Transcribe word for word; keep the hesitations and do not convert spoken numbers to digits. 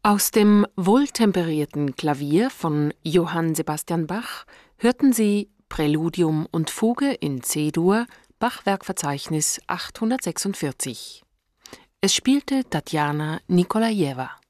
Aus dem wohltemperierten Klavier von Johann Sebastian Bach hörten Sie Präludium und Fuge in C-Dur, Bachwerkverzeichnis achthundertsechsundvierzig. Es spielte Tatjana Nikolajewa.